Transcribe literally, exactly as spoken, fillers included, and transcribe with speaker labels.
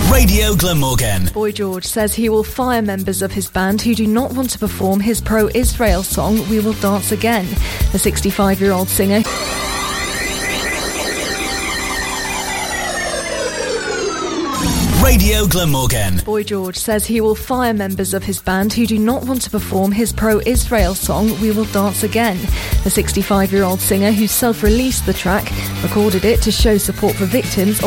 Speaker 1: Radio Glamorgan.
Speaker 2: Boy George says he will fire members of his band who do not want to perform his pro-Israel song We Will Dance Again. The sixty-five-year-old singer
Speaker 1: Radio Glamorgan.
Speaker 2: Boy George says he will fire members of his band who do not want to perform his pro-Israel song We Will Dance Again. The sixty-five-year-old singer, who self-released the track, recorded it to show support for victims